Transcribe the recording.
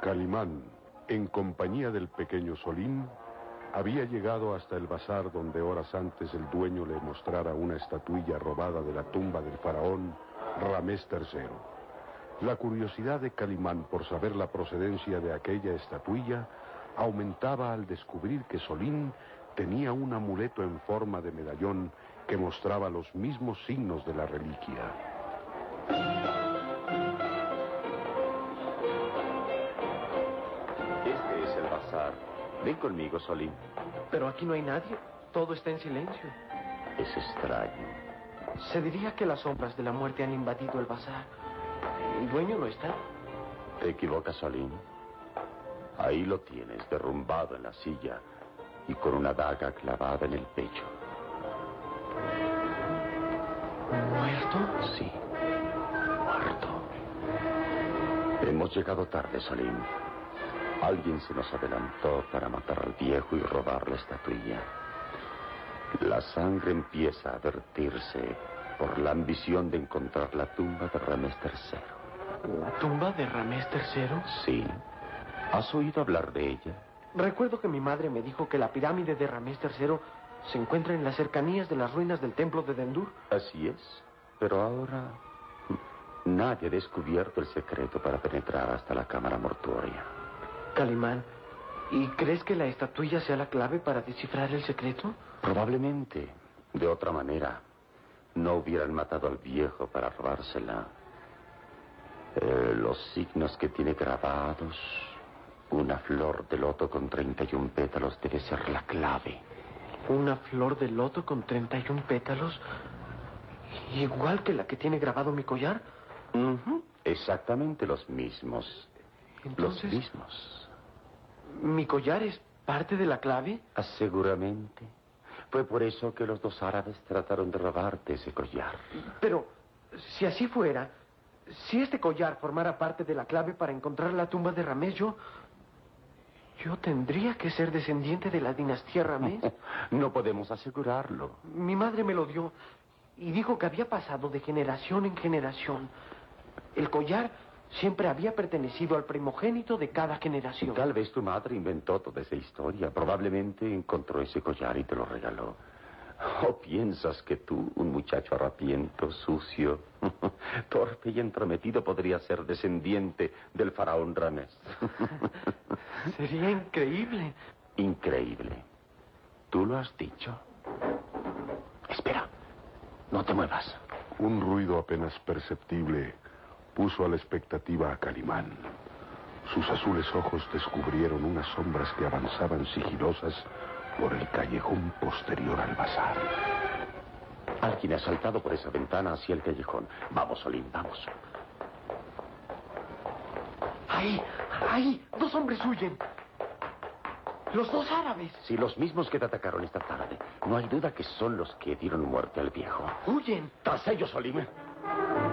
Calimán, en compañía del pequeño Solín, había llegado hasta el bazar donde horas antes el dueño le mostrara una estatuilla robada de la tumba del faraón Ramés III. La curiosidad de Calimán por saber la procedencia de aquella estatuilla aumentaba al descubrir que Solín tenía un amuleto en forma de medallón que mostraba los mismos signos de la reliquia. Este es el bazar. Ven conmigo, Solín. Pero aquí no hay nadie. Todo está en silencio. Es extraño. Se diría que las sombras de la muerte han invadido el bazar. El dueño no está. Te equivocas, Solín. Ahí lo tienes, derrumbado en la silla y con una daga clavada en el pecho. ¿Muerto? Sí, muerto. Hemos llegado tarde, Solín. Alguien se nos adelantó para matar al viejo y robar la estatuilla. La sangre empieza a vertirse por la ambición de encontrar la tumba de Ramés III. ¿La tumba de Ramés III? Sí. ¿Has oído hablar de ella? Recuerdo que mi madre me dijo que la pirámide de Ramés III se encuentra en las cercanías de las ruinas del templo de Dendur. Así es. Pero ahora nadie ha descubierto el secreto para penetrar hasta la cámara mortuoria. Calimán, ¿y crees que la estatuilla sea la clave para descifrar el secreto? Probablemente. De otra manera, no hubieran matado al viejo para robársela. Los signos que tiene grabados, una flor de loto con 31 pétalos debe ser la clave. ¿Una flor de loto con 31 pétalos? ¿Igual que la que tiene grabado mi collar? Exactamente los mismos. Entonces, los mismos. ¿Mi collar es parte de la clave? Seguramente. Fue por eso que los dos árabes trataron de robarte ese collar. Pero, si así fuera, si este collar formara parte de la clave para encontrar la tumba de Ramés, yo tendría que ser descendiente de la dinastía Ramés. No podemos asegurarlo. Mi madre me lo dio y dijo que había pasado de generación en generación. El collar siempre había pertenecido al primogénito de cada generación. Tal vez tu madre inventó toda esa historia. Probablemente encontró ese collar y te lo regaló. ¿O piensas que tú, un muchacho harapiento, sucio, torpe y entrometido, podría ser descendiente del faraón Ramés? Sería increíble. Increíble. Tú lo has dicho. Espera. No te muevas. Un ruido apenas perceptible puso a la expectativa a Calimán. Sus azules ojos descubrieron unas sombras que avanzaban sigilosas por el callejón posterior al bazar. Alguien ha saltado por esa ventana hacia el callejón. Vamos, Solín, vamos. ¡Ahí! ¡Dos hombres huyen! ¡Los dos árabes! Sí, los mismos que te atacaron esta tarde. No hay duda que son los que dieron muerte al viejo. ¡Huyen! ¡Tras ellos, Solín!